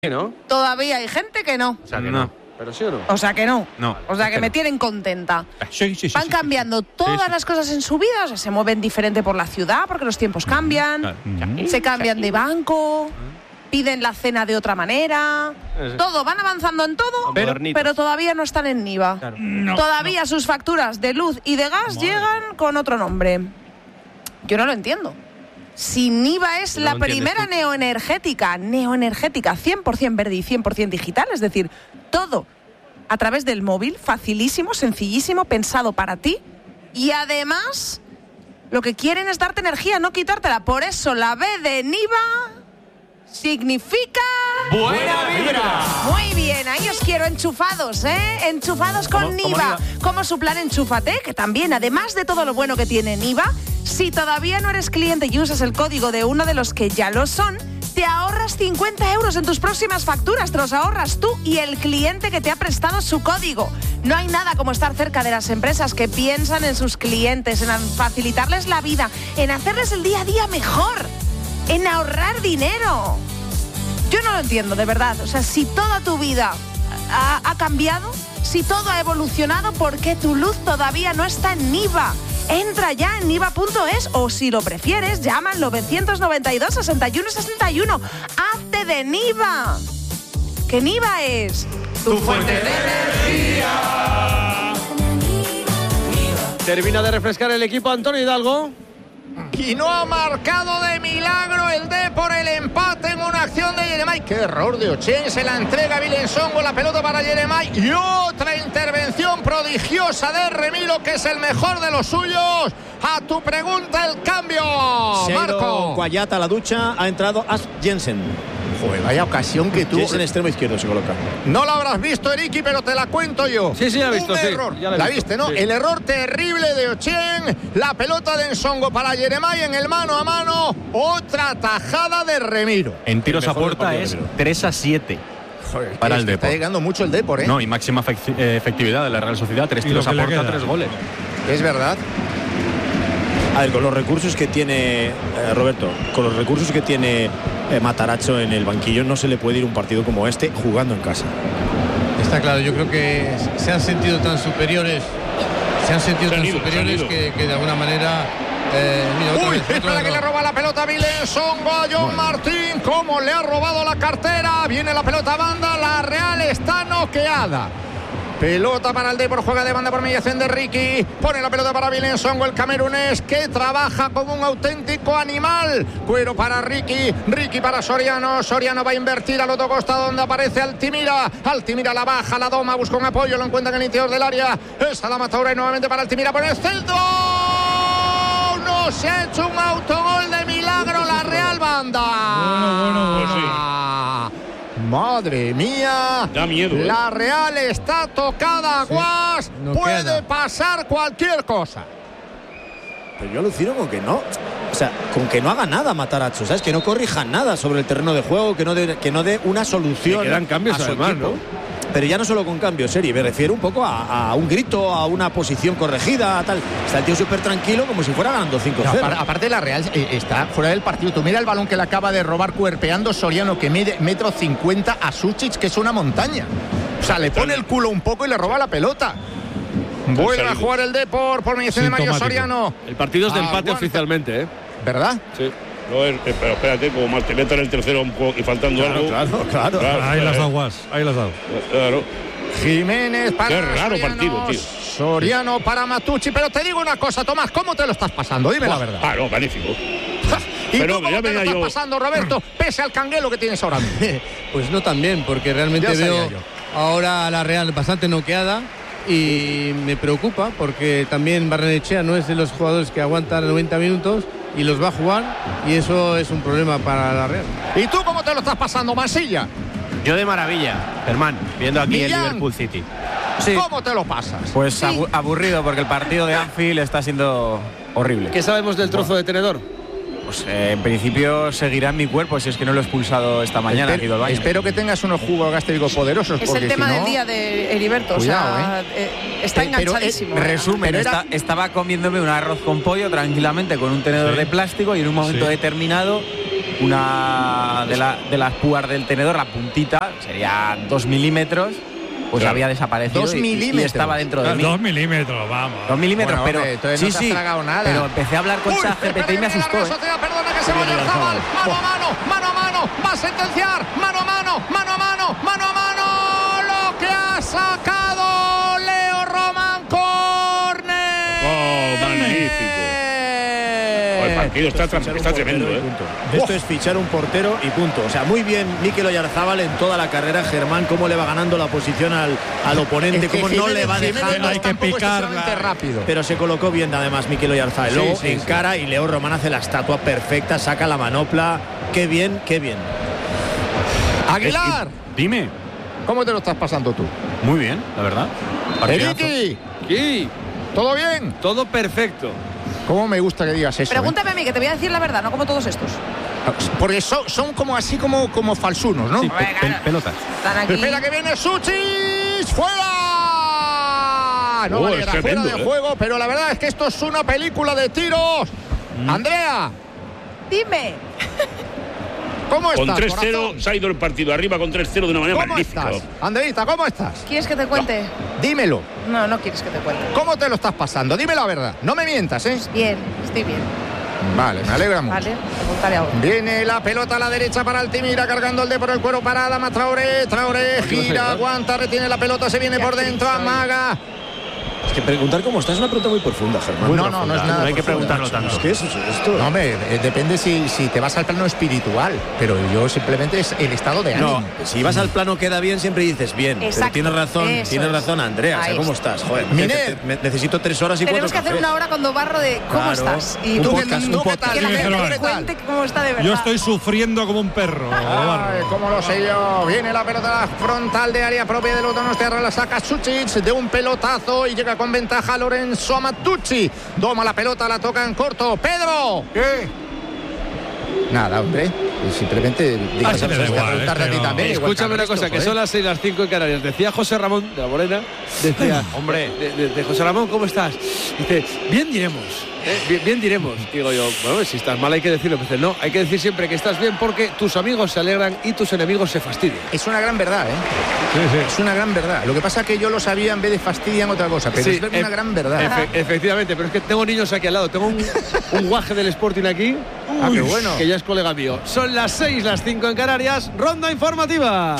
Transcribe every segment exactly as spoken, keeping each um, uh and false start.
¿No? Todavía hay gente que no. O sea que no. no. ¿Pero sí o no? O sea que no. No. O sea que, que me no. tienen contenta. Sí, sí, sí, Van sí, cambiando sí, sí. todas Sí, sí. las cosas en su vida. O sea, se mueven diferente por la ciudad porque los tiempos cambian. Claro. Se cambian de banco. Piden la cena de otra manera. Sí. Todo, van avanzando en todo, Pero- pero todavía no están en Niva. Claro. No, Todavía sus facturas de luz y de gas Madre. llegan con otro nombre. Yo no lo entiendo. Si Niva es No la lo entiendes primera tú. neoenergética, neoenergética, cien por ciento verde y cien por ciento digital, es decir, todo a través del móvil, facilísimo, sencillísimo, pensado para ti, y además lo que quieren es darte energía, no quitártela. Por eso la B de Niva significa... ¡Buena vibra! Muy bien, ahí os quiero enchufados, ¿eh? Enchufados con Como- como Niva. Niva. Como su plan Enchúfate, que también, además de todo lo bueno que tiene Niva, si todavía no eres cliente y usas el código de uno de los que ya lo son, te ahorras cincuenta euros en tus próximas facturas. Te los ahorras tú y el cliente que te ha prestado su código. No hay nada como estar cerca de las empresas que piensan en sus clientes, en facilitarles la vida, en hacerles el día a día mejor, en ahorrar dinero. Yo no lo entiendo, de verdad. O sea, si toda tu vida ha, ha cambiado, si todo ha evolucionado, ¿por qué tu luz todavía no está en Niva? Entra ya en niva punto es o, si lo prefieres, llama al novecientos noventa y dos, sesenta y uno sesenta y uno. ¡Hazte de Niva! Que Niva es tu fuente de energía. Termina de refrescar el equipo Antonio Hidalgo. Y no ha marcado de milagro el D por el empate en una acción de Yeremay. ¡Qué error de Ochen! Se la entrega a Vilensongo, la pelota para Yeremay. Y otra intervención prodigiosa de Remiro, que es el mejor de los suyos. A tu pregunta, el cambio. Se ha ido Marco. Guayata a la ducha, ha entrado Asp Jensen. Joder, vaya ocasión que tuvo. Jensen extremo izquierdo se coloca. No la habrás visto, Eriki, pero te la cuento yo. Sí, sí, la he visto, Un sí. error. Ya la he la visto, viste, ¿no? sí. El error terrible de Ochen. La pelota de Ensongo para Yeremay en el mano a mano. Otra tajada de Remiro. En tiros El a mejor puerta partido es de Remiro. tres a siete. Joder, Para es el que está Depor. llegando mucho el Depor, ¿eh? No, y máxima efec- eh, efectividad de la Real Sociedad. Tres Y tiros lo a que le puerta, queda. tres goles. Es verdad. A ver, con los recursos que tiene eh, Roberto, con los recursos que tiene eh, Matarazzo en el banquillo, no se le puede ir un partido como este jugando en casa. Está claro, yo creo que se han sentido tan superiores, se han sentido tan superiores que, que de alguna manera. Eh, mira, otra Uy, vez, otro espera que error. le roba la pelota a Vilensongo a John Martín. Cómo le ha robado la cartera. Viene la pelota a banda. La Real está noqueada. Pelota para el Depor, juega de banda por mediación de Ricky. Pone la pelota para Vilensongo, el camerunés, que trabaja como un auténtico animal. Cuero para Ricky, Ricky para Soriano. Soriano va a invertir al otro costado donde aparece Altimira. Altimira la baja, la doma, busca un apoyo, lo encuentra en el interior del área. Esa la Mataura y nuevamente para Altimira por el centro. No se ha hecho un autogol de milagro la Real Banda. Bueno, bueno, pues sí. Madre mía. Da miedo, ¿eh? La Real está tocada, Guas. no Puede queda. pasar cualquier cosa. Pero yo alucino con que no, o sea, con que no haga nada Matarazzo, ¿sabes? Que no corrija nada sobre el terreno de juego, que no dé, que no dé una solución. Y quedan cambios, a su además, equipo. ¿no? Pero ya no solo con cambios, Seri, me refiero un poco a, a un grito, a una posición corregida, a tal. Está el tío súper tranquilo, como si fuera ganando cinco cero. No, apar- aparte la Real eh, está fuera del partido. Tú mira el balón que le acaba de robar cuerpeando Soriano, que mide metro cincuenta, a Suchic, que es una montaña. O sea, le pone el culo un poco y le roba la pelota. Vuelve a jugar el Depor por mediación de Mario Sintomático. Soriano. El partido es de empate Aguanta. oficialmente, ¿eh? ¿Verdad? Sí. No, es- eh, pero espérate, como Martineta en el tercero un poco y faltando algo. Claro, claro. Ahí las eh, aguas, ahí las dado. Claro. Jiménez para Qué raro Soriano. partido, tío. Soriano para Matucci. Pero te digo una cosa, Tomás, ¿cómo te lo estás pasando? Dime la verdad. Ah, no, magnífico. ¿Y Pero tú cómo ya te lo venía estás yo- pasando, Roberto? Pese al canguelo que tienes ahora mismo. Pues no tan bien, porque realmente Ya sabía veo yo. ahora a la Real bastante noqueada y me preocupa porque también Barrenechea no es de los jugadores que aguantan noventa minutos y los va a jugar y eso es un problema para la Real. ¿Y tú cómo te lo estás pasando, Masilla? Yo de maravilla, Germán, viendo aquí Millán. el Liverpool City. Sí, ¿Cómo te lo pasas? pues abu- aburrido porque el partido de Anfield está siendo horrible. ¿Qué sabemos del trozo de tenedor? Pues eh, en principio seguirá en mi cuerpo si es que no lo he expulsado esta mañana. Espe- he ido al baño. espero que tengas unos jugos gástricos poderosos. Es porque el tema si no- del día de Heriberto. Cuidado, o sea, eh, está Pero, eh, enganchadísimo. Resumen, Pero era- esta- estaba comiéndome un arroz con pollo tranquilamente con un tenedor Sí. de plástico y en un momento Sí. determinado una de, la, de las púas del tenedor, la puntita, sería dos milímetros, pues claro. había desaparecido Dos y, milímetros. y estaba dentro de mí. Dos milímetros, vamos. Dos milímetros, Bueno, pero hombre, entonces sí, no te has sí, tragado nada. pero empecé a hablar con Uy, ChatGPT y me asustó. la ¿eh? Sociedad, perdona que se vaya al Zabal. Mano a mano, mano a mano, va a sentenciar. Mano a mano, mano a mano, mano a mano. Lo que ha sacado Leo Román Corner. Oh, magnífico. El partido está, Esto es fichar está un tremendo, portero ¿eh? y punto. Esto es fichar un portero y punto. O sea, muy bien Mikel Oyarzábal en toda la carrera. Germán, cómo le va ganando la posición al, al oponente, Es que cómo no Jiménez- le va Jiménez dejando. hay que tampoco es picarla. excesivamente rápido. Pero se colocó bien además Mikel Oyarzábal. Sí, Luego sí, encara y Leo Román hace la estatua perfecta, saca la manopla. Qué bien, qué bien. Aguilar, Dime. ¿cómo te lo estás pasando tú? Muy bien, la verdad. Partidazo. Eriki, Sí, ¿todo bien? todo perfecto. ¿Cómo me gusta que digas eso? Pregúntame a mí, que te voy a decir la verdad, no como todos estos. ¿eh? Porque son, son como así como, como falsunos, ¿no? Sí, pe- pe- pelotas. Están aquí. Espera que viene Suchis, fuera. No Oh, vale, es era fuera tremendo, de ¿eh? juego, pero la verdad es que esto es una película de tiros. Andrea, Dime. ¿cómo estás, Con tres cero corazón? se ha ido el partido arriba con tres cero de una manera ¿Cómo magnífica. estás? Andreita, ¿cómo estás? ¿Quieres que te cuente? Dímelo. No, no quieres que te cuente. ¿Cómo te lo estás pasando? Dime la verdad. No me mientas, ¿eh? Bien, estoy bien. Vale, me alegra mucho. Vale, te contaré ahora. Viene la pelota a la derecha para Altimira, cargando el de por el cuero para Adama Traoré. Traoré gira, aguanta, retiene la pelota, se viene por dentro, amaga. Es que preguntar cómo está es una pregunta muy profunda, Germán. No, no, no es nada. No hay que profunda. preguntarlo tanto. Es que eso, esto. No, hombre, eh, depende si, si te vas al plano espiritual, pero yo simplemente es el estado de ánimo. No, si vas al plano queda bien, siempre dices bien. Exacto, Pero tienes razón, eso tienes es. razón, Andrea. O sea, Ahí ¿cómo está. estás? Joder, Miner. me- necesito tres horas y Tenemos que cuatro hacer cafés. una hora con Barro de cómo Claro. estás. Y Un ¿Tú tú, qué, podcast, tú un qué podcast. tal? que la Sí, gente Germán. te cuente cómo está de verdad. Yo estoy sufriendo como un perro. Ay, Barro. cómo lo sé yo. Viene la pelota frontal de área propia del Donostiarra, la saca Suchic de un pelotazo y llega con ventaja Lorenzo Amatucci. Doma la pelota, la toca en corto. Pedro. ¿Qué? Nada, hombre. Simplemente digo, Ah, sí, le da voy a igual, preguntarte a este ti no. también. igual Escúchame que al una cosa, resto, que son joder. las seis, las cinco en Canarias. Decía José Ramón de la Morena, decía, hombre, de, de- de José Ramón, ¿cómo estás? Dice, bien diremos, ¿eh? bien, bien diremos. Digo yo, bueno, si estás mal hay que decirlo. Dice, no, hay que decir siempre que estás bien porque tus amigos se alegran y tus enemigos se fastidian. Es una gran verdad, ¿eh? Sí, sí. Es una gran verdad. Lo que pasa es que yo lo sabía en vez de fastidian otra cosa, pero Sí, es una ef- gran verdad. efe- efectivamente, pero es que tengo niños aquí al lado. Tengo un, un guaje del Sporting aquí. Ah, qué bueno. Que ya es colega mío. Son las seis, las cinco en Canarias. Ronda informativa.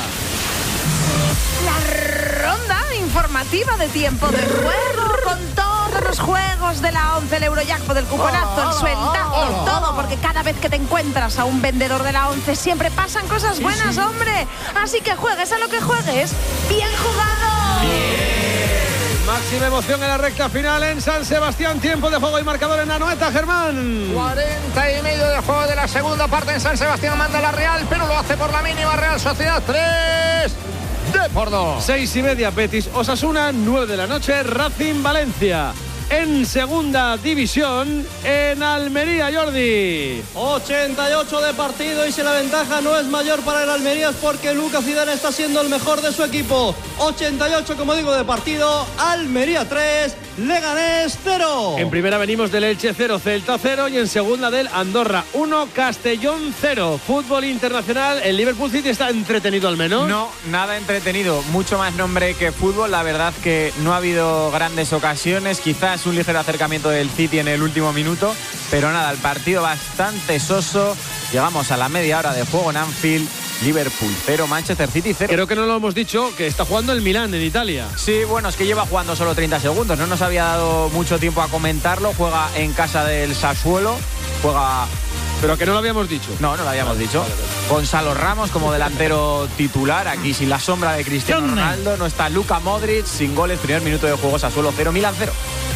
La ronda informativa de tiempo de juego con todos los juegos de la once, el Eurojackpot, el cuponazo, el sueldazo, todo, porque cada vez que te encuentras a un vendedor de la once siempre pasan cosas buenas, hombre. Así que juegues a lo que juegues, bien jugado. Máxima emoción en la recta final en San Sebastián. Tiempo de juego y marcador en la Anoeta, Germán. cuarenta y medio de juego de la segunda parte en San Sebastián. Manda la Real, pero lo hace por la mínima. Real Sociedad tres de por dos. Seis y media, Betis Osasuna. Nueve de la noche, Racing Valencia. En segunda división, en Almería, Jordi. ochenta y ocho de partido y si la ventaja no es mayor para el Almería es porque Lucas Zidane está siendo el mejor de su equipo. ochenta y ocho, como digo, de partido. Almería tres, Leganés cero. En primera venimos del Elche cero, Celta cero y en segunda del Andorra uno, Castellón cero. Fútbol internacional, el Liverpool City está entretenido al menos. No, nada entretenido, mucho más nombre que fútbol. La verdad que no ha habido grandes ocasiones, quizás un ligero acercamiento del City en el último minuto, pero nada, el partido bastante soso. Llegamos a la media hora de juego en Anfield. Liverpool cero, Manchester City cero. Creo que no lo hemos dicho, que está jugando el Milán en Italia. Sí, bueno, es que lleva jugando solo treinta segundos, no nos había dado mucho tiempo a comentarlo. Juega en casa del Sassuolo, juega... Pero que no lo habíamos dicho. No, no lo habíamos dicho. Gonzalo Ramos como delantero titular, aquí sin la sombra de Cristiano Ronaldo. No está Luka Modric, sin goles, primer minuto de juego, Sassuolo cero, Milán cero.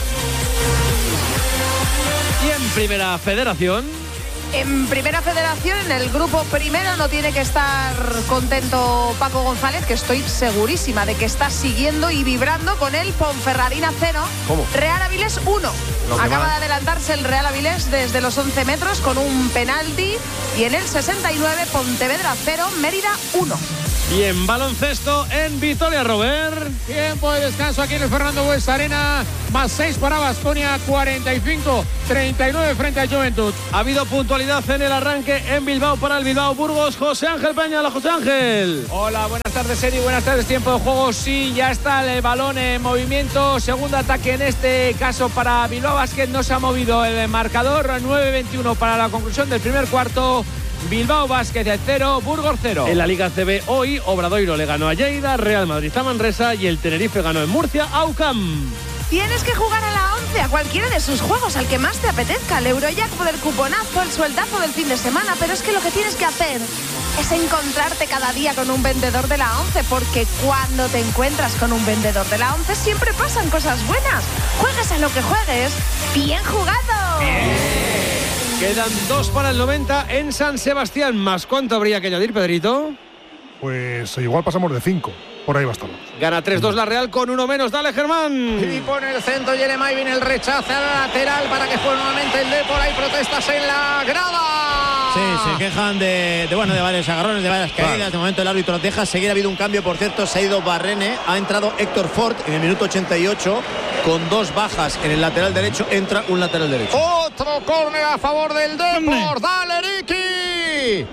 Y en primera federación... En Primera Federación, en el grupo primero, no tiene que estar contento Paco González, que estoy segurísima de que está siguiendo y vibrando con el Ponferradina cero. ¿Cómo? Real Avilés uno. Lo que Acaba va. de adelantarse el Real Avilés desde los once metros con un penalti. Y en el sesenta y nueve, Pontevedra cero, Mérida uno. Y en baloncesto en Vitoria, Robert. Tiempo de descanso aquí en el Fernando Buesa Arena. Más seis para Baskonia, cuarenta y cinco treinta y nueve frente a Juventud. Ha habido puntualidad en el arranque en Bilbao para el Bilbao Burgos. José Ángel Peña, hola José Ángel. Hola, buenas tardes Eri, buenas tardes, tiempo de juego. Sí, ya está el balón en movimiento. Segundo ataque en este caso para Bilbao Basket. No se ha movido el marcador. nueve veintiuno para la conclusión del primer cuarto. Bilbao Basket cero, Burgos cero. En la Liga C B hoy, Obradoiro le ganó a Lleida, Real Madrid a Manresa y el Tenerife ganó en Murcia a U C A M. Tienes que jugar a la once, a cualquiera de sus juegos, al que más te apetezca. El Eurojackpot, el cuponazo, el sueldazo del fin de semana. Pero es que lo que tienes que hacer es encontrarte cada día con un vendedor de la once, porque cuando te encuentras con un vendedor de la once siempre pasan cosas buenas. Juegues a lo que juegues. ¡Bien jugado! Bien. Quedan dos para el noventa en San Sebastián. ¿Más cuánto habría que añadir, Pedrito? Pues igual pasamos de cinco. Por ahí va a estar. Gana tres dos la Real con uno menos. Dale, Germán. Y pone el centro Yeremay, viene el rechace a la lateral para que juegue nuevamente el Depor. Hay protestas en la grada. Sí, se quejan de, de, bueno, de varios agarrones, de varias caídas. Vale. De momento el árbitro deja seguir. Ha habido un cambio, por cierto. Se ha ido Barrene. Ha entrado Héctor Ford en el minuto ochenta y ocho. Con dos bajas en el lateral derecho. Entra un lateral derecho. Otro córner a favor del Depor. Dale, Ricky.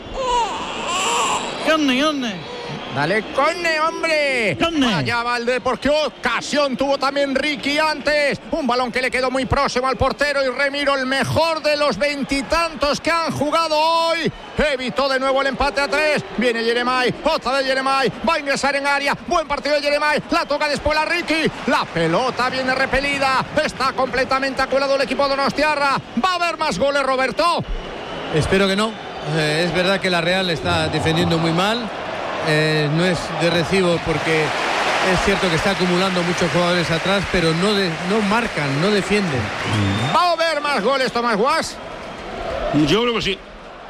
Córner, córner. Dale, Conne, hombre. Conne. Allá va el Depor. Qué ocasión tuvo también Ricky antes. Un balón que le quedó muy próximo al portero. Y Remiro, el mejor de los veintitantos que han jugado hoy, evitó de nuevo el empate a tres. Viene Yeremay. Otra vez Yeremay. Va a ingresar en área. Buen partido de Yeremay. La toca después la Ricky. La pelota viene repelida. Está completamente aculado el equipo de Donostiarra. ¿Va a haber más goles, Roberto? Espero que no. Eh, es verdad que la Real está defendiendo muy mal. Eh, no es de recibo porque es cierto que está acumulando muchos jugadores atrás, pero no, de, no marcan, no defienden. ¿Va a haber más goles, Tomás Guas? Yo creo que sí.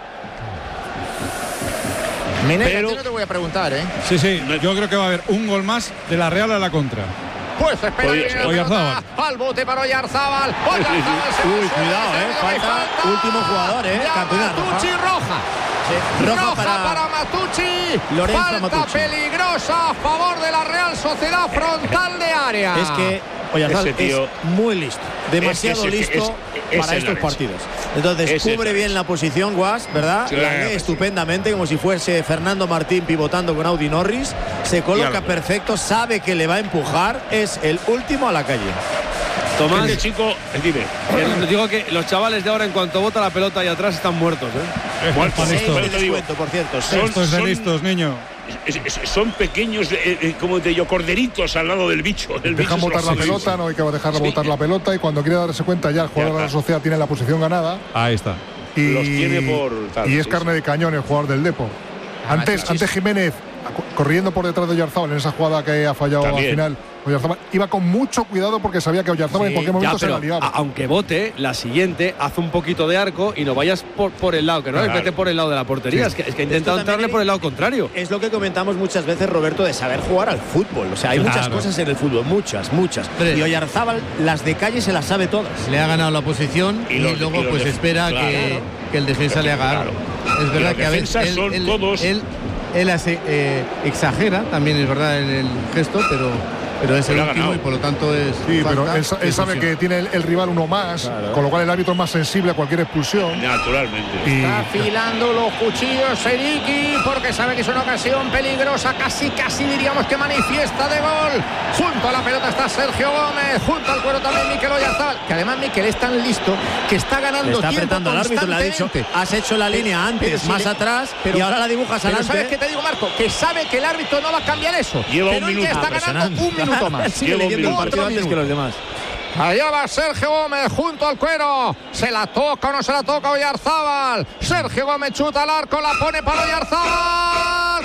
Minera, pero... no te voy a preguntar, ¿eh? Sí, sí, yo creo que va a haber un gol más de la Real a la contra. Pues espera Oyarzábal. Al bote para Oyarzábal. Oyarzábal. Uy, cuidado, eh. Falta, falta último jugador, eh. Campeonato. Matucci roja. Sí, roja, roja para, para Matucci. Lorenzo Falta Matucci. Peligrosa a favor de la Real Sociedad, frontal de área. Es que Oyarzábal es muy listo. Demasiado es, es, listo es, es, para es estos partidos. Entonces es cubre es bien la posición, Guas, ¿verdad? Sí, la sí, lee sí. estupendamente, como si fuese Fernando Martín pivotando con Audi Norris. Se coloca Claro. perfecto, sabe que le va a empujar. Es el último a la calle. Tomás, este chico, dime. Les digo que los chavales de ahora, en cuanto bota la pelota ahí atrás, están muertos, ¿eh? Muertos, Seis por de eso digo. descuento, por cierto. Son- Estos de son- listos, niño. Es- es- son pequeños, eh, eh, como de yo, corderitos al lado del bicho. El Dejan bicho botar es la rojo. pelota, no hay que dejarla Sí. botar la pelota y cuando quiere darse cuenta ya el jugador Ya de la está. sociedad tiene la posición ganada Ahí está. y, Los tiene por tal, y es sí, carne sí. de cañón el jugador del Depor. Antes, sí, sí. antes Jiménez co- corriendo por detrás de Oyarzábal en esa jugada que ha fallado También. al final. Oyarzábal iba con mucho cuidado porque sabía que Oyarzábal en cualquier momento Ya, se pero la liaba. a- aunque bote, la siguiente, haz un poquito de arco y no vayas por, por el lado, que no Claro. vete por el lado de la portería. Sí. Es que, es que ha intentado Esto también entrarle es- por el lado contrario. Es lo que comentamos muchas veces, Roberto, de saber jugar al fútbol. O sea, hay Claro. muchas cosas en el fútbol, muchas, muchas. Tres. Y Oyarzábal, las de calle se las sabe todas. Le ha ganado la posición Y y, los- luego y los pues def- espera claro. que, que el defensa le haga Claro. algo. Y Es verdad los que a veces defensas él, son él- todos- él- él hace, eh, exagera, también es verdad en el gesto, pero, pero es el Pero ha último ganado. y por lo tanto es Sí, pero falta él, sa- de él sabe expulsión. que tiene el, el rival uno más, con lo cual el árbitro es más sensible a cualquier expulsión. Naturalmente. Y Está afilando los cuchillos Eriki porque sabe que es una ocasión peligrosa, casi casi diríamos que manifiesta de gol. Junto a la pelota está Sergio Gómez, junto al cuero también Mikel Oyarzábal, que además Mikel es tan listo que está ganando Le está tiempo apretando al árbitro, le ha dicho, constantemente. has hecho la línea antes, Pero si más le- atrás, pero- y ahora la dibujas Pero adelante. ¿sabes qué te digo, Marco? Que sabe que el árbitro no va a cambiar eso. Lleva pero un él minuto. ya está ganando un minuto más. Sigue Lleva un leyendo el minuto. partido Otro antes que minuto. los demás. Allá va Sergio Gómez junto al cuero. ¿Se la toca o no se la toca Oyarzábal? Sergio Gómez chuta al arco, la pone para Oyarzábal.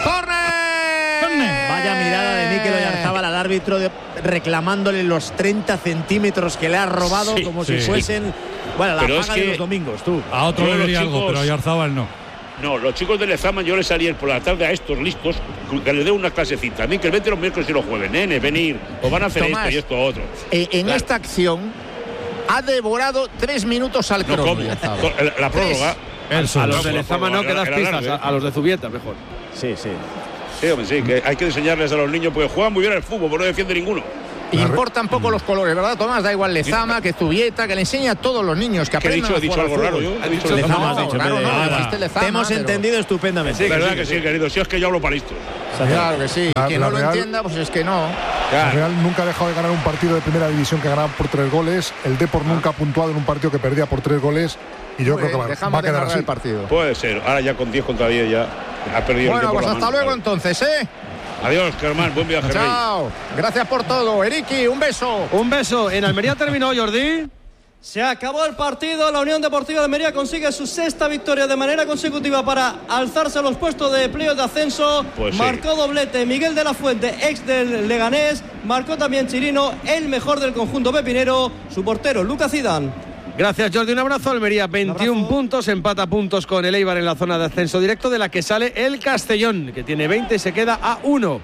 ¡Corner! Vaya mirada de Mikel Oyarzábal al árbitro de- reclamándole los treinta centímetros que le ha robado Sí, como sí. si fuesen, bueno, la Pero es paga de que- los domingos, tú. A otro Yo le los diría algo, chicos- pero a Oyarzábal no. No, los chicos de Lezama yo les salí por la tarde a estos listos que les dé una clasecita. También que vete los miércoles y los jueves. Nene, venir. O van a hacer Tomás, esto y esto otro. Eh, en Claro. esta acción ha devorado tres minutos al No, crono. ¿cómo? Oyarzábal. Con- La, la prórroga. Él A solo. los de Lezama no, que das Era pistas, largo, a, ¿eh? a los de Zubieta mejor. Sí, sí. Sí, hombre, sí, que hay que enseñarles a los niños, porque juegan muy bien al fútbol, pero no defiende ninguno. Importan poco los colores, ¿verdad, Tomás? Da igual Lezama, que Zubieta, que le enseña a todos los niños que aprendan he dicho, a he jugar dicho al algo fútbol. raro, yo. He dicho Lezama, has dicho. Raro, no, dijiste Lezama, Te hemos pero... entendido estupendamente. Sí, verdad sí, que sí, sí, querido. Si es que yo hablo para listo. Claro que sí. La- Quien la no lo Real- entienda, pues es que no. La Real nunca ha dejado de ganar un partido de primera división que ganaba por tres goles. El Depor nunca ha puntuado en un partido que perdía por tres goles. Y yo Muy creo que bien, va, dejamos va a de quedar narrar así. el partido. Puede ser. Ahora ya con diez contra diez ya ha perdido Bueno, el pues tiempo. hasta luego entonces, ¿eh? Adiós, Germán. Buen viaje, Rey. Chao. Gracias por todo. Eriki, un beso. Un beso. En Almería terminó, Jordi. Se acabó el partido, la Unión Deportiva de Almería consigue su sexta victoria de manera consecutiva para alzarse a los puestos de playoff de ascenso. Pues sí. Marcó doblete Miguel de la Fuente, ex del Leganés. Marcó también Chirino, el mejor del conjunto pepinero, su portero Lucas Zidane. Gracias, Jordi. Un abrazo. Almería, veintiún puntos, empata puntos con el Eibar en la zona de ascenso directo, de la que sale el Castellón, que tiene veinte y se queda a uno.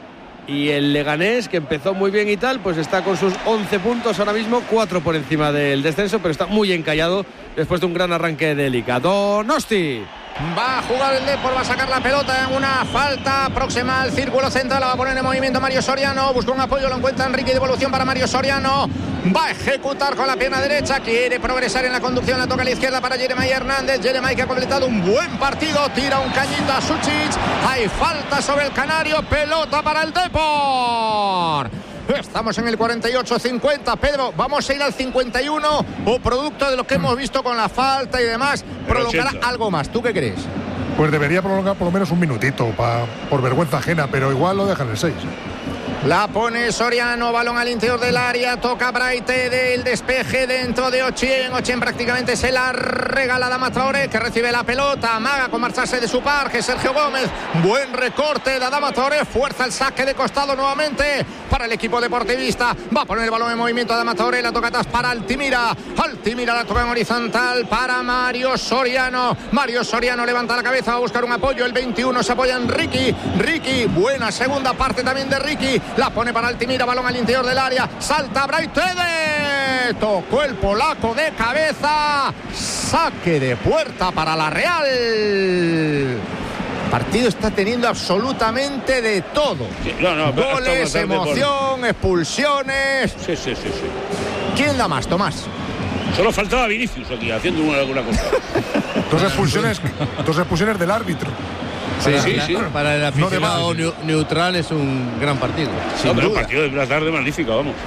Y el Leganés, que empezó muy bien y tal, pues está con sus once puntos ahora mismo, cuatro por encima del descenso, pero está muy encallado después de un gran arranque de Liga. Donosti. Va a jugar el Depor, va a sacar la pelota en una falta próxima al círculo central, la va a poner en movimiento Mario Soriano, busca un apoyo, lo encuentra Enrique, devolución para Mario Soriano, va a ejecutar con la pierna derecha, quiere progresar en la conducción, la toca a la izquierda para Jeremai Hernández, Jeremai que ha completado un buen partido, tira un cañito a Suchic, hay falta sobre el canario, pelota para el Depor. Estamos en el cuarenta y ocho cincuenta. Pedro, vamos a ir al cincuenta y uno o producto de lo que hemos visto con la falta y demás, prolongará algo más. ¿Tú qué crees? Pues debería prolongar por lo menos un minutito pa, por vergüenza ajena, pero igual lo dejan en el seis. La pone Soriano, balón al interior del área, toca Braite del despeje dentro de Ochien. Ochien prácticamente se la regala a Adama Traoré, que recibe la pelota, amaga con marcharse de su parque Sergio Gómez. Buen recorte de Adama Traoré, fuerza el saque de costado nuevamente para el equipo deportivista. Va a poner el balón en movimiento Adama Traoré, la toca atrás para Altimira. Altimira la toca en horizontal para Mario Soriano. Mario Soriano levanta la cabeza, va a buscar un apoyo. El veintiuno se apoya en Ricky. Ricky, buena segunda parte también de Ricky. La pone para Altimira, balón al interior del área. Salta Braithwaite. Tocó el polaco de cabeza. Saque de puerta para la Real. El partido está teniendo absolutamente de todo. Sí, no, no, goles, emoción, por... expulsiones. Sí, sí, sí, sí. ¿Quién da más, Tomás? Solo faltaba Vinicius aquí haciendo una, alguna cosa. dos expulsiones, dos expulsiones del árbitro. Sí, para, sí, la, sí. Para el aficionado no neutral es un gran partido. Sí, pero un partido de la tarde magnífico, vamos.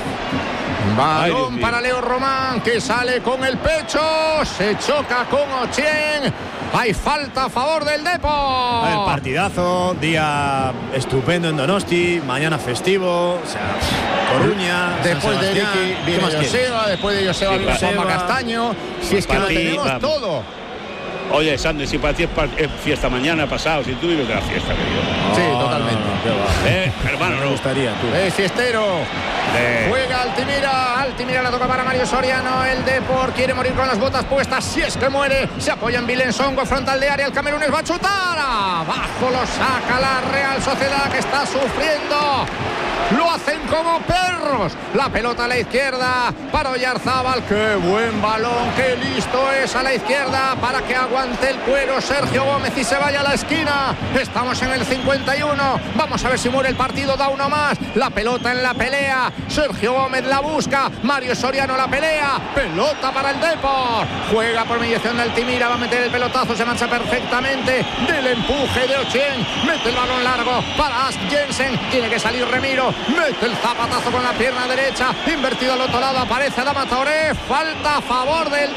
Balón Ay, para Leo Román, que sale con el pecho, se choca con Ochien. Hay falta a favor del Depor. El partidazo, día estupendo en Donosti, mañana festivo, o sea, Coruña, después San de Ricky viene Joseba, después de Joseba viene Juanma Castaño. Si es que lo tenemos vamos. todo. Oye, Sandro, si para ti es, es fiesta mañana, pasado, si tú vives de la fiesta, querido. Oh, sí, totalmente. No, eh, hermano, me gustaría, tú. Eh, fiestero. Eh. Juega Altimira, Altimira la toca para Mario Soriano. El Depor quiere morir con las botas puestas. Si es que muere, se apoya en Vilensongo, frontal de área. El camerunés va a chutar. Abajo lo saca la Real Sociedad, que está sufriendo. Lo hacen como perros. La pelota a la izquierda para Oyarzábal. Qué buen balón, qué listo es a la izquierda para que aguante el cuero Sergio Gómez y se vaya a la esquina. Estamos en el cincuenta y uno. Vamos a ver si muere el partido, da uno más. La pelota en la pelea. Sergio Gómez la busca. Mario Soriano la pelea. Pelota para el Depor. Juega por mediación de Altimira. Va a meter el pelotazo. Se marcha perfectamente del empuje de Ochien. Mete el balón largo para Ask Jensen. Tiene que salir Remiro. Mete el zapatazo con la pierna derecha, invertido al otro lado, aparece Adama Traoré, falta a favor del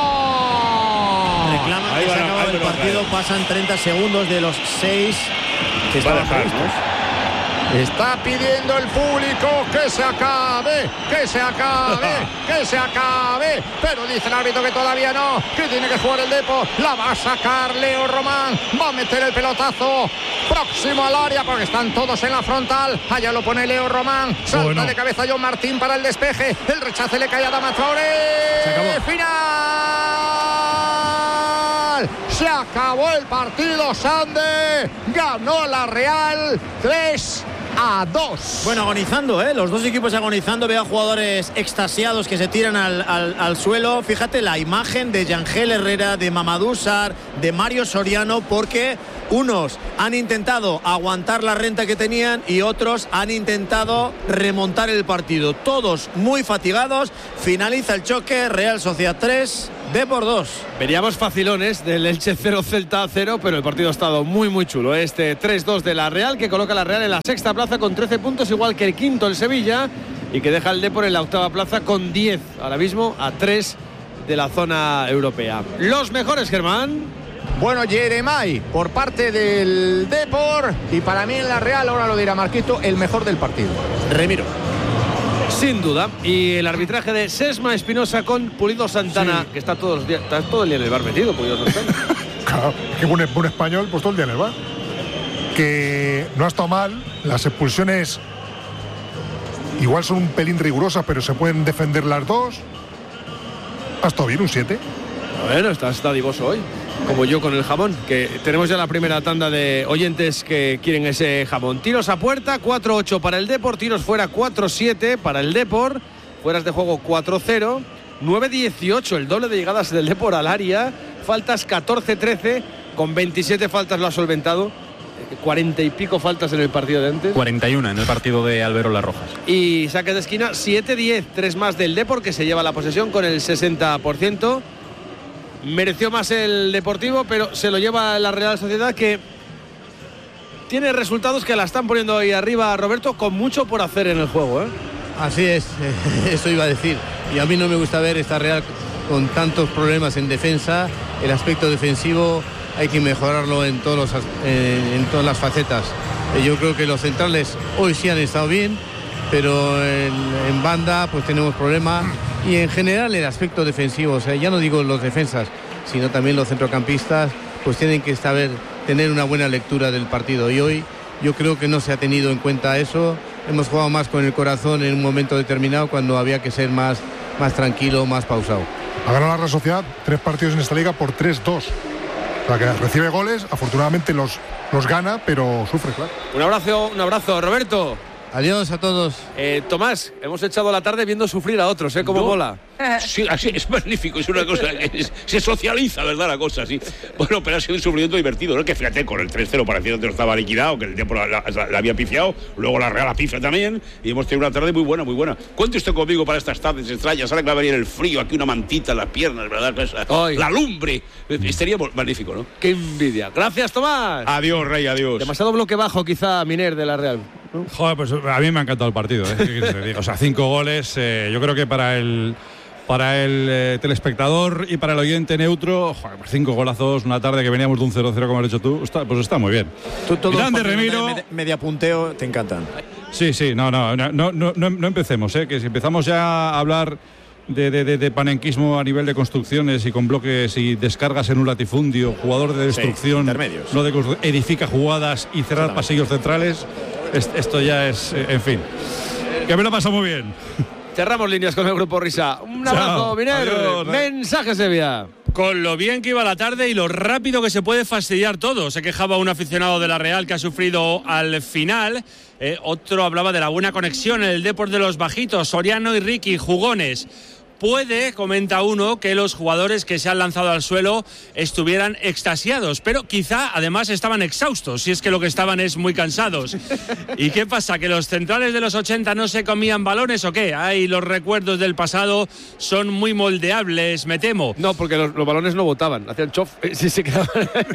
Depor. Reclaman que se acaba el partido, pasan treinta segundos de los seis que estaban previstos. Está pidiendo el público que se acabe, que se acabe, que se acabe. Pero dice el árbitro que todavía no, que tiene que jugar el Depor. La va a sacar Leo Román, va a meter el pelotazo próximo al área porque están todos en la frontal. Allá lo pone Leo Román, salta bueno. de cabeza John Martín para el despeje. El rechace le cae a Adama Traoré. Final. Se acabó el partido, Sande. Ganó la Real tres a dos. Bueno, agonizando, ¿eh? Los dos equipos agonizando. Veo a jugadores extasiados que se tiran al, al, al suelo. Fíjate la imagen de Yangel Herrera, de Mamadou Sarr, de Mario Soriano, porque Unos han intentado aguantar la renta que tenían y otros han intentado remontar el partido. Todos muy fatigados. Finaliza el choque. Real Sociedad tres, Depor dos. Veníamos facilones del Elche cero, Celta cero, pero el partido ha estado muy muy chulo. Este tres dos de la Real, que coloca a la Real en la sexta plaza con trece puntos, igual que el quinto el Sevilla, y que deja al Depor en la octava plaza con diez, ahora mismo a tres de la zona europea. Los mejores, Germán. Bueno, Jeremai por parte del Depor, y para mí en la Real, ahora lo dirá Marquito, el mejor del partido. Remiro. Sin duda. Y el arbitraje de Sesma Espinosa con Pulido Santana, sí, que está todos los días, está todo el día en el bar metido, Pulido Santana. Claro, que buen, buen español, pues todo el día en el bar. Que no ha estado mal, las expulsiones igual son un pelín rigurosas, pero se pueden defender las dos. Ha estado bien, un siete. Bueno, estás dadivoso hoy, como yo con el jamón, que tenemos ya la primera tanda de oyentes que quieren ese jamón. Tiros a puerta, cuatro ocho para el Depor, tiros fuera cuatro siete para el Depor, fueras de juego cuatro cero, nueve dieciocho el doble de llegadas del Depor al área, faltas catorce trece, con veintisiete faltas lo ha solventado, cuarenta y pico faltas en el partido de antes. cuarenta y uno en el partido de Albero Las Rojas. Y saque de esquina, siete diez, tres más del Depor, que se lleva la posesión con el sesenta por ciento. Mereció más el Deportivo, pero se lo lleva la Real Sociedad, que tiene resultados que la están poniendo ahí arriba, Roberto, con mucho por hacer en el juego, ¿eh? Así es, eso iba a decir. Y a mí no me gusta ver esta Real con tantos problemas en defensa. El aspecto defensivo hay que mejorarlo en, todos los, en, en todas las facetas. Yo creo que los centrales hoy sí han estado bien, pero en, en banda pues tenemos problemas. Y en general el aspecto defensivo, o sea, ya no digo los defensas, sino también los centrocampistas, pues tienen que saber tener una buena lectura del partido. Y hoy yo creo que no se ha tenido en cuenta eso. Hemos jugado más con el corazón en un momento determinado, cuando había que ser más, más tranquilo, más pausado. Ha ganado la Real Sociedad tres partidos en esta liga por tres dos. O sea, que recibe goles, afortunadamente los, los gana, pero sufre, claro. Un abrazo, un abrazo, Roberto. Adiós a todos. Eh, Tomás, hemos echado la tarde viendo sufrir a otros, ¿eh? Como bola. Sí, así es magnífico, es una cosa que es, se socializa, ¿verdad? La cosa, sí. Bueno, pero ha sido un sufrimiento divertido, ¿no? Que fíjate, con el tres cero parecía que no estaba liquidado, que el tiempo la, la, la había pifiado, luego la Real la pifia también, y hemos tenido una tarde muy buena, muy buena. Cuente usted conmigo para estas tardes extrañas, ahora que va a venir el frío, aquí una mantita en las piernas, ¿verdad? Esa, la lumbre, estaría magnífico, ¿no? Qué envidia. Gracias, Tomás. Adiós, Rey, adiós. Demasiado bloque bajo, quizá, Miner, de la Real. ¿No? Joder, pues a mí me ha encantado el partido, ¿eh? O sea, cinco goles, eh, yo creo que para el para el eh, telespectador y para el oyente neutro, joder, pues cinco golazos, una tarde que veníamos de un cero cero, como has dicho tú, está, pues está muy bien. Tú, todos Grande Remiro. De media punteo te encantan. Sí, sí, no, no, no, no, no, no empecemos, ¿eh? Que si empezamos ya a hablar de, de, de, de panenquismo a nivel de construcciones y con bloques y descargas en un latifundio, jugador de destrucción, sí, no de constru- edifica jugadas y cerrar pasillos centrales. Esto ya es, en fin, que me lo paso muy bien. Cerramos líneas con el Grupo Risa. Un abrazo, Minero. Mensaje Sevilla. Con lo bien que iba la tarde y lo rápido que se puede fastidiar todo. Se quejaba un aficionado de la Real que ha sufrido al final. Eh, otro hablaba de la buena conexión en el Depor de los bajitos, Soriano y Ricky, jugones. Puede, comenta uno, que los jugadores que se han lanzado al suelo estuvieran extasiados, pero quizá además estaban exhaustos, si es que lo que estaban es muy cansados. ¿Y qué pasa? ¿Que los centrales de los ochenta no se comían balones o qué? Ay, los recuerdos del pasado son muy moldeables, me temo. No, porque los, los balones no botaban, hacían chof, si se quedaban.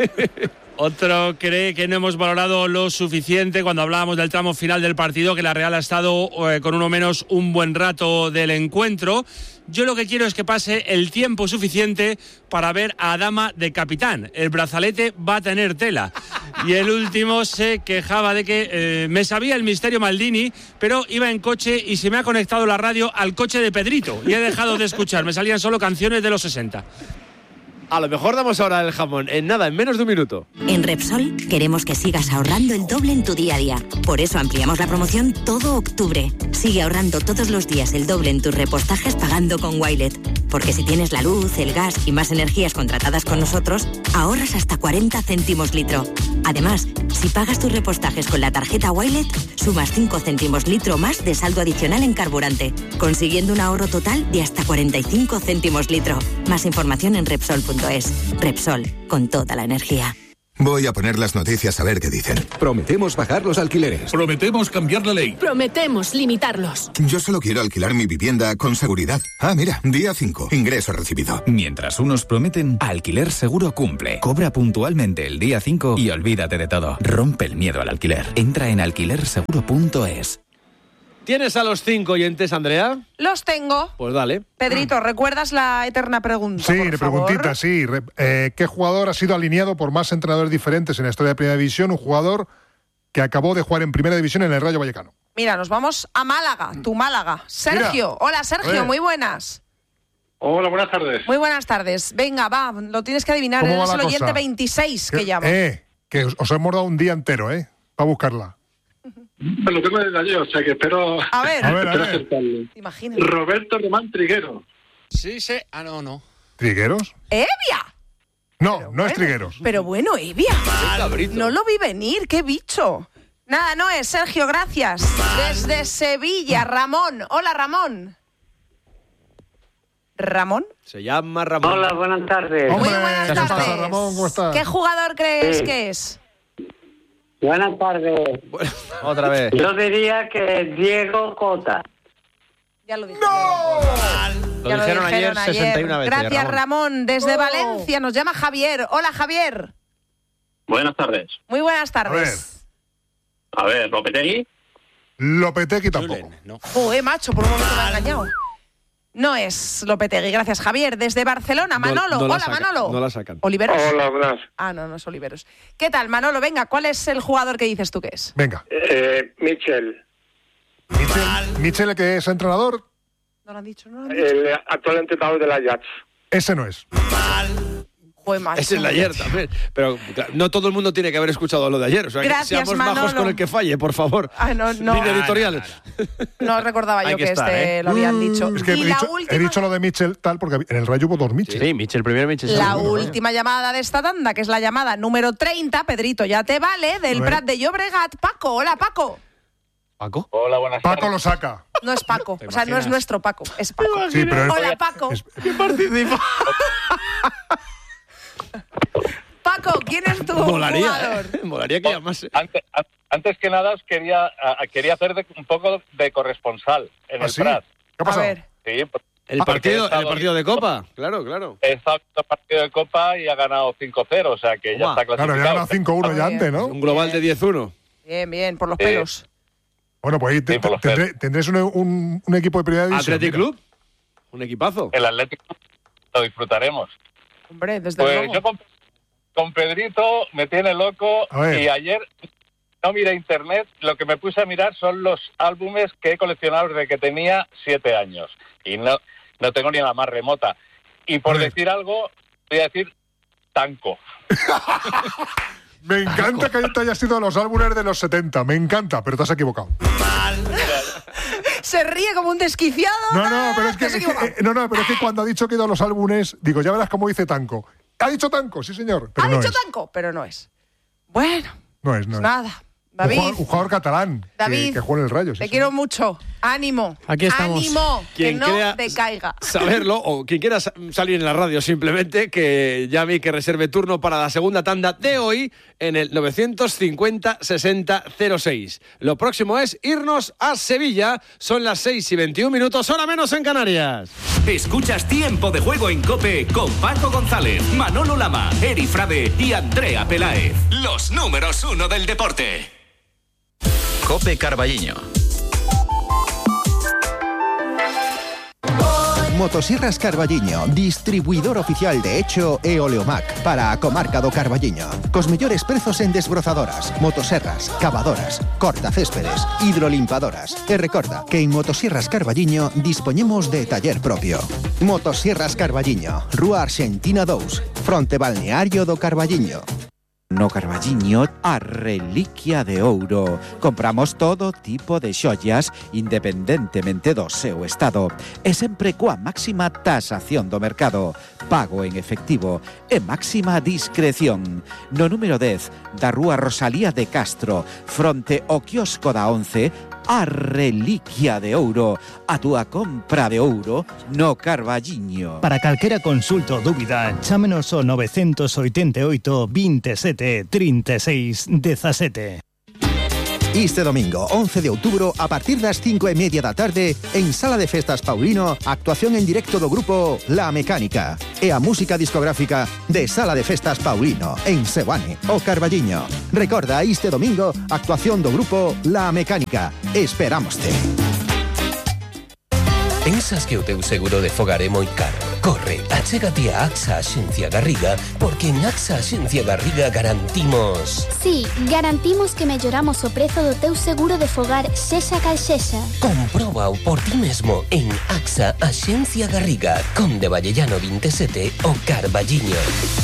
Otro cree que no hemos valorado lo suficiente cuando hablábamos del tramo final del partido, que la Real ha estado eh, con uno menos un buen rato del encuentro. Yo lo que quiero es que pase el tiempo suficiente para ver a Adama de capitán. El brazalete va a tener tela. Y el último se quejaba de que eh, me sabía el misterio Maldini, pero iba en coche y se me ha conectado la radio al coche de Pedrito y he dejado de escuchar. Me salían solo canciones de los sesenta. A lo mejor damos ahora el jamón, en nada, en menos de un minuto. En Repsol queremos que sigas ahorrando el doble en tu día a día. Por eso ampliamos la promoción todo octubre. Sigue ahorrando todos los días el doble en tus repostajes pagando con Wilet. Porque si tienes la luz, el gas y más energías contratadas con nosotros, ahorras hasta cuarenta céntimos litro. Además, si pagas tus repostajes con la tarjeta Wilet, sumas cinco céntimos litro más de saldo adicional en carburante, consiguiendo un ahorro total de hasta cuarenta y cinco céntimos litro. Más información en Repsol punto es. Repsol, con toda la energía. Voy a poner las noticias a ver qué dicen. Prometemos bajar los alquileres. Prometemos cambiar la ley. Prometemos limitarlos. Yo solo quiero alquilar mi vivienda con seguridad. Ah, mira, día cinco, ingreso recibido. Mientras unos prometen, Alquiler Seguro cumple. Cobra puntualmente el día cinco y olvídate de todo. Rompe el miedo al alquiler. Entra en alquiler seguro punto es. ¿Tienes a los cinco oyentes, Andrea? Los tengo. Pues dale. Pedrito, ¿recuerdas la eterna pregunta? Sí, por favor? preguntita, sí. Eh, ¿Qué jugador ha sido alineado por más entrenadores diferentes en la historia de Primera División? Un jugador que acabó de jugar en Primera División en el Rayo Vallecano. Mira, nos vamos a Málaga, tu Málaga. Sergio, Mira. Hola Sergio, Oye. muy buenas. Hola, buenas tardes. Muy buenas tardes. Venga, va, lo tienes que adivinar. ¿Cómo va Eres la el oyente cosa? veintiséis que Que- llama. Eh, que os, os hemos dado un día entero, ¿eh? Para buscarla. Lo tengo desde ayer, o sea que espero, A ver. A ver, a espero ver. acertarlo. ¿Te imaginas? Roberto Román Triguero. Sí, sí. Ah, no, no. ¿Trigueros? ¡Evia! No, no es Trigueros. Pero bueno, Evia. No lo vi venir, qué bicho. Nada, no es Sergio, gracias. Desde Sevilla, Ramón. Hola, Ramón. ¿Ramón? Se llama Ramón. Hola, buenas tardes. Muy buenas ¿qué pasa, tardes. Ramón? ¿Cómo estás? ¿Qué jugador crees Sí. que es? Buenas tardes. Otra vez. Yo diría que Diego Cota. Ya lo dije. Lo Ya dijeron ayer sesenta y una veces. Gracias, Ramón. Ramón. Desde Valencia nos llama Javier. Hola, Javier. Buenas tardes. Muy buenas tardes. A ver, Lopetegui. Lopetegui tampoco. Joder, macho, por un momento me ha engañado. No es Lopetegui, gracias, Javier. Desde Barcelona, Manolo. No la Hola, sacan, Manolo. No la sacan. ¿Oliveros? Hola, buenas. Ah, no, no es Oliveros. ¿Qué tal, Manolo? Venga, ¿cuál es el jugador que dices tú que es? Venga. Eh, Michel, Michel, Michel, que es entrenador, No lo han dicho, no lo han dicho. el actual entrenador del Ajax. ese no es. Joder, macho. Es el de ayer también. Pero claro, no todo el mundo tiene que haber escuchado lo de ayer. O sea, Gracias, que seamos bajos Manolo. con el que falle, por favor. Ah, no, no. Línea editorial. No recordaba Hay yo que que, estar, este ¿eh? lo habían dicho. Es que he y la dicho, última, he dicho lo de Michel tal porque en el Rayo hubo dos Michel. Sí, Michel primero, Michel la segundo. última llamada de esta tanda, que es la llamada número treinta, Pedrito, ya te vale, del A ver. Prat de Llobregat. Paco, hola, Paco. ¿Paco? Hola, buenas Paco lo saca. No es Paco, o sea, no es nuestro Paco, es Paco. Sí, pero es- Hola, Paco. ¿Quién participa? Paco, ¿quién es tu Molaría, jugador? ¿eh? Molaría que llamase. Antes, antes que nada, os quería, a- quería hacer de- un poco de corresponsal en ¿Ah, el sí? Prat. ¿Qué ha A pasado? ver, Sí, por- El porque he partido, estado el partido de Copa. Claro, claro. He estado viendo el partido de Copa y ha ganado cinco cero, o sea que ya Toma. está Claro, clasificado. ya ganado cinco uno ya Muy antes, ¿no? Un global de diez uno. bien, bien, por los Eh, pelos. Bueno, pues ahí te- Sí, por los tendré- tendréis un, un- un equipo de primera división. Athletic mira. Club. Un equipazo. El Atlético lo disfrutaremos. Hombre, desde Pues luego. yo con, con Pedrito me tiene loco A ver. y ayer no miré internet, lo que me puse a mirar son los álbumes que he coleccionado desde que tenía siete años y no, no tengo ni la más remota. Y por A ver. decir algo, voy a decir Tanco. Me encanta que te hayas ido a los álbumes de los setenta. Me encanta, pero te has equivocado. Se ríe como un desquiciado. No, no, pero es que, Te has es que- equivocado. eh, no, no, pero es que cuando ha dicho que ha ido a los álbumes, digo, ya verás cómo dice Tanco. Ha dicho Tanco, sí señor, pero Ha no dicho es. Tanco, pero no es. Bueno, No es, no es. nada. Un David, jugador, un jugador catalán que- David, que, juega en el Rayo. sí, te sí. quiero mucho. Ánimo. Aquí estamos. Ánimo. Que Quien no crea- te caiga. Saberlo, o quien quiera sa- salir en la radio simplemente, que llame y que reserve turno para la segunda tanda de hoy en el novecientos cincuenta sesenta cero seis. Lo próximo es irnos a Sevilla. Son las seis y veintiún minutos, hora menos en Canarias. Escuchas Tiempo de Juego en COPE con Paco González, Manolo Lama, Eri Frade y Andrea Peláez. Los números uno del deporte. COPE Carballiño. Motosierras Carballiño, distribuidor oficial de Echo e Oleomac para a comarca do Carballiño. Cos mellores prezos en desbrozadoras, motoserras, cavadoras, cortacéspedes, hidrolimpadoras. E recorda que en Motosierras Carballiño dispoñemos de taller propio. Motosierras Carballiño, Rúa Arxentina dous, fronte balneario do Carballiño. No Carballiño, a reliquia de ouro. Compramos todo tipo de xoias independentemente do seu estado e sempre coa máxima tasación do mercado, pago en efectivo e máxima discreción. No número dez da Rúa Rosalía de Castro, fronte ao quiosco da once, a reliquia de ouro, a túa compra de ouro no Carballiño. Para calquera consulta ou dúbida, chámenos ao nove oito oito, veintisiete, treinta y seis, diecisiete. Este domingo, once de outubro, a partir das cinco e media da tarde, en Sala de Festas Paulino, actuación en directo do grupo La Mecánica e a música discográfica de Sala de Festas Paulino, en Seoane, o Carballiño. Recorda, este domingo, actuación do grupo La Mecánica. Esperámoste. Pensas que o teu seguro de fogar é moi caro? Corre, achégate a AXA Axencia Garriga, porque en AXA Axencia Garriga garantimos... Sí, garantimos que melloramos o prezo do teu seguro de fogar sexa cal sexa. Compróbao por ti mesmo en AXA Axencia Garriga, Conde Vallellano veintisiete o Carballiño.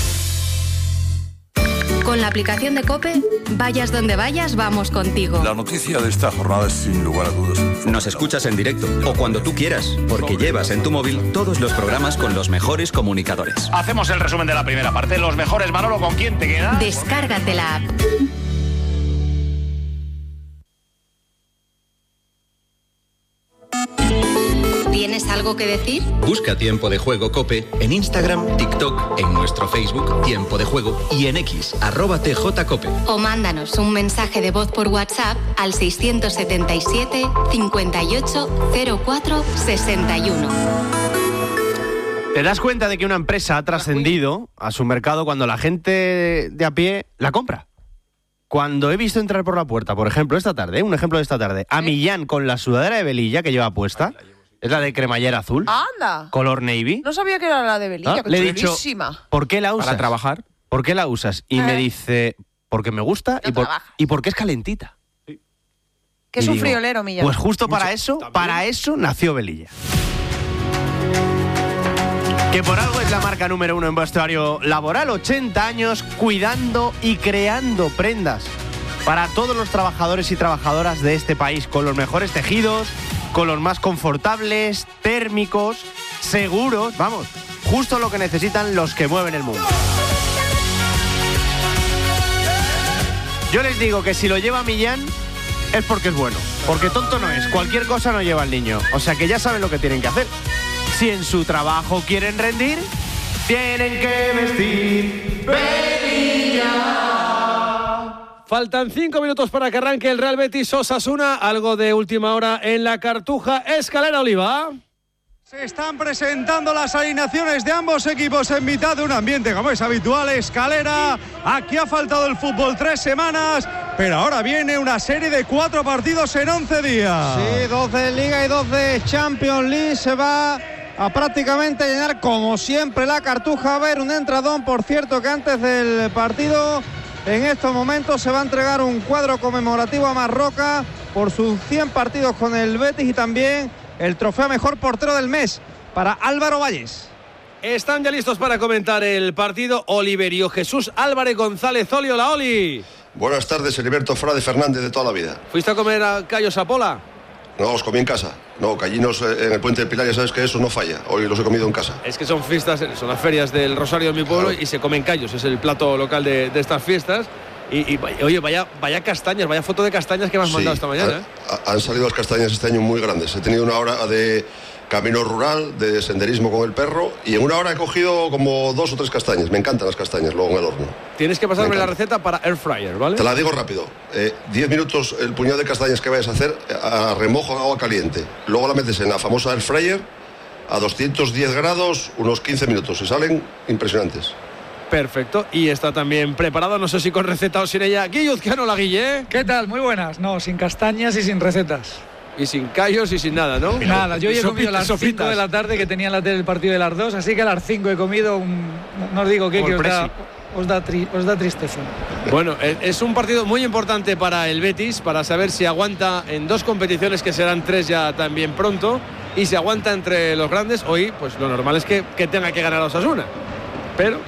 Con la aplicación de COPE, vayas donde vayas, vamos contigo. La noticia de esta jornada es sin lugar a dudas. Nos escuchas en directo o cuando tú quieras, porque llevas en tu móvil todos los programas con los mejores comunicadores. Hacemos el resumen de la primera parte. Los mejores, Manolo, ¿con quién te quedas? Descárgate la app. ¿Tienes algo que decir? Busca Tiempo de Juego COPE en Instagram, TikTok, en nuestro Facebook Tiempo de Juego y en X, arroba T J Cope. O mándanos un mensaje de voz por WhatsApp al seiscientos setenta y siete, cincuenta y ocho, cero cuatro, sesenta y uno. ¿Te das cuenta de que una empresa ha trascendido a su mercado cuando la gente de a pie la compra? Cuando he visto entrar por la puerta, por ejemplo, esta tarde, un ejemplo de esta tarde, a Millán con la sudadera de Velilla que lleva puesta... Es la de cremallera azul. ¡Anda! Color navy. No sabía que era la de Velilla, ¿Ah? que Le he dicho, chulísima. ¿por qué la usas? Para trabajar. ¿Por qué la usas? Y Eh. me dice, porque me gusta No y, por, trabajas. y porque es calentita. Que Y es un digo, friolero, Millán. Pues justo para eso, para eso nació Velilla. Que por algo es la marca número uno en vestuario laboral. ochenta años cuidando y creando prendas para todos los trabajadores y trabajadoras de este país, con los mejores tejidos, con los más confortables, térmicos, seguros, vamos, justo lo que necesitan los que mueven el mundo. Yo les digo que si lo lleva Millán es porque es bueno, porque tonto no es, cualquier cosa no lleva al niño, o sea que ya saben lo que tienen que hacer. Si en su trabajo quieren rendir, tienen que vestir Velilla. Faltan cinco minutos para que arranque el Real Betis Osasuna. Algo de última hora en la Cartuja. Escalera Oliva. Se están presentando las alineaciones de ambos equipos en mitad de un ambiente como es habitual. Escalera, aquí ha faltado el fútbol tres semanas, pero ahora viene una serie de cuatro partidos en once días. Sí, dos de Liga y dos de Champions League. Se va a prácticamente llenar como siempre la Cartuja. A ver, un entradón, por cierto, que antes del partido, en estos momentos se va a entregar un cuadro conmemorativo a Marroca por sus cien partidos con el Betis y también el trofeo a mejor portero del mes para Álvaro Valles. Están ya listos para comentar el partido Oliverio Jesús Álvarez González. Oli, hola, Oli. Buenas tardes, Heriberto Frade Fernández de toda la vida. ¿Fuiste a comer a Callos a Pola? No, los comí en casa. No, callinos en el Puente del Pilar, ya sabes que eso no falla. Hoy los he comido en casa. Es que son fiestas, son las ferias del Rosario de mi pueblo, claro, y se comen callos. Es el plato local de, de estas fiestas. Y, y oye, vaya, vaya castañas, vaya foto de castañas que me has Sí, mandado esta mañana. Han, ¿eh? han salido las castañas este año muy grandes. He tenido una hora de camino rural, de senderismo con el perro, y en una hora he cogido como dos o tres castañas. Me encantan las castañas luego en el horno. Tienes que pasarme la receta para air fryer, ¿vale? Te la digo rápido. Eh, diez minutos el puñado de castañas que vayas a hacer a remojo en agua caliente. Luego la metes en la famosa air fryer a doscientos diez grados, unos quince minutos. Y salen impresionantes. Perfecto, y está también preparado, no sé si con receta o sin ella, Guilluzcano la Guille. ¿Qué tal? Muy buenas. No, sin castañas y sin recetas. Y sin callos y sin nada, ¿no? Nada, yo ya he Sopitas, comido a las sopitas. cinco de la tarde, que tenía la tele el partido de las dos, así que a las cinco he comido un... No os digo qué, que os da, os, da tri... os da tristeza. Bueno, es un partido muy importante para el Betis, para saber si aguanta en dos competiciones, que serán tres ya también pronto, y si aguanta entre los grandes. Hoy, pues lo normal es que, que tenga que ganar a Osasuna. Pero...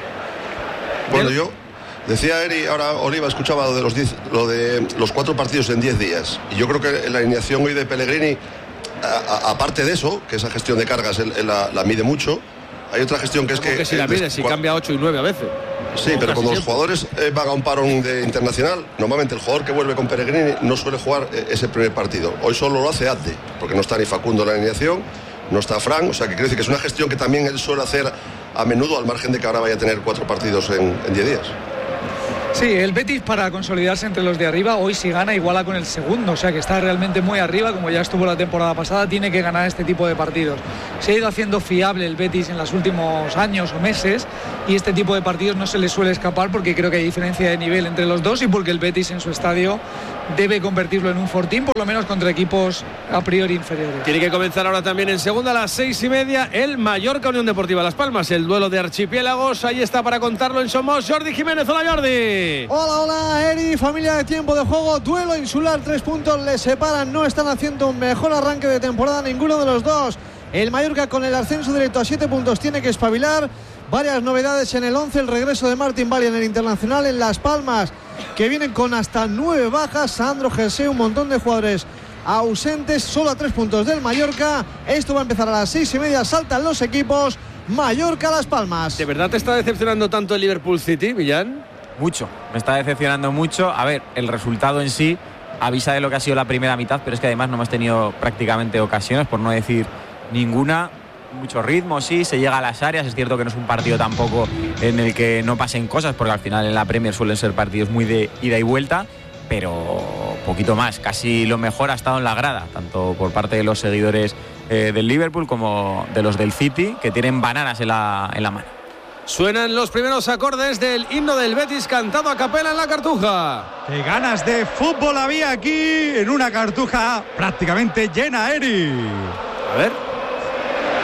Bueno, yo decía Eri, ahora Oliva escuchaba lo de los diez, lo de los cuatro partidos en diez días. Y yo creo que la alineación hoy de Pellegrini, a, a, aparte de eso, que esa gestión de cargas él, él la, la mide mucho, hay otra gestión que es que... que si la mide, si cambia ocho y nueve a veces. Sí, pero cuando los jugadores eh, van a un parón de internacional, normalmente el jugador que vuelve con Pellegrini no suele jugar eh, ese primer partido. Hoy solo lo hace Adde, porque no está ni Facundo en la alineación, no está Fran, o sea que quiero decir que es una gestión que también él suele hacer a menudo, al margen de que ahora vaya a tener cuatro partidos en, en diez días. Sí, el Betis, para consolidarse entre los de arriba, hoy si gana iguala con el segundo, o sea que está realmente muy arriba, como ya estuvo la temporada pasada, tiene que ganar este tipo de partidos. Se ha ido haciendo fiable el Betis en los últimos años o meses, y este tipo de partidos no se le suele escapar, porque creo que hay diferencia de nivel entre los dos y porque el Betis en su estadio debe convertirlo en un fortín, por lo menos contra equipos a priori inferiores. Tiene que comenzar ahora también en segunda a las seis y media el Mallorca Unión Deportiva Las Palmas, el duelo de archipiélagos. Ahí está para contarlo en Somos Jordi Jiménez. Hola, Jordi. Hola, hola, Eri, familia de Tiempo de Juego. Duelo insular, tres puntos les separan. No están haciendo un mejor arranque de temporada ninguno de los dos. El Mallorca, con el ascenso directo a siete puntos, tiene que espabilar. Varias novedades en el once, el regreso de Martín Valle en el Internacional. En Las Palmas, que vienen con hasta nueve bajas, Sandro Jersey, un montón de jugadores ausentes, solo a tres puntos del Mallorca. Esto va a empezar a las seis y media, saltan los equipos. Mallorca, Las Palmas. ¿De verdad te está decepcionando tanto el Liverpool City, Millán? Mucho, me está decepcionando mucho. A ver, el resultado en sí avisa de lo que ha sido la primera mitad, pero es que además no hemos tenido prácticamente ocasiones, por no decir ninguna. Mucho ritmo, sí, se llega a las áreas. Es cierto que no es un partido tampoco en el que no pasen cosas, porque al final en la Premier suelen ser partidos muy de ida y vuelta, pero poquito más. Casi lo mejor ha estado en la grada, tanto por parte de los seguidores eh, del Liverpool como de los del City, que tienen bananas en la, en la mano. Suenan los primeros acordes del himno del Betis cantado a capela en la Cartuja. Qué ganas de fútbol había aquí en una Cartuja prácticamente llena, Eri. A ver.